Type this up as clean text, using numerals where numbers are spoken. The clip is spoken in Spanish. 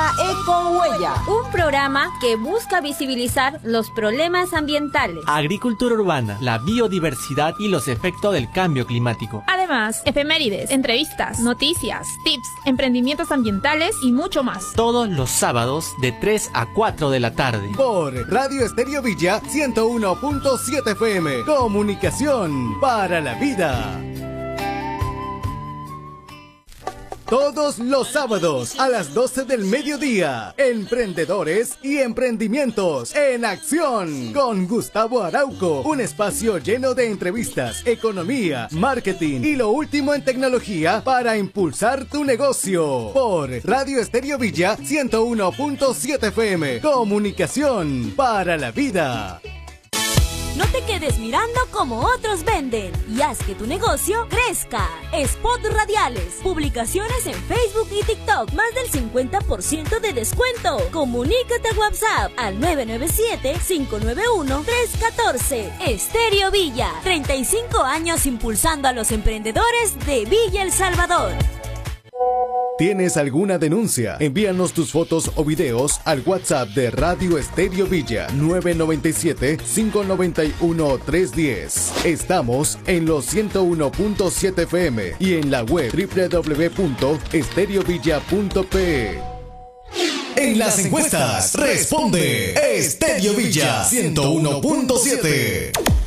Programa Ecohuella, un programa que busca visibilizar los problemas ambientales, agricultura urbana, la biodiversidad y los efectos del cambio climático. Además, efemérides, entrevistas, noticias, tips, emprendimientos ambientales y mucho más. Todos los sábados de 3 a 4 de la tarde. Por Radio Estéreo Villa 101.7 FM. Comunicación para la vida. Todos los sábados a las 12 del mediodía, Emprendedores y Emprendimientos en Acción con Gustavo Arauco. Un espacio lleno de entrevistas, economía, marketing y lo último en tecnología para impulsar tu negocio. Por Radio Estéreo Villa 101.7 FM. Comunicación para la vida. No te quedes mirando como otros venden y haz que tu negocio crezca. Spots radiales, publicaciones en Facebook y TikTok, más del 50% de descuento. Comunícate a WhatsApp al 997-591-314. Estéreo Villa, 35 años impulsando a los emprendedores de Villa El Salvador. ¿Tienes alguna denuncia? Envíanos tus fotos o videos al WhatsApp de Radio Estéreo Villa 997-591-310. Estamos en los 101.7 FM y en la web www.estereovilla.pe. En las encuestas responde Estéreo Villa 101.7.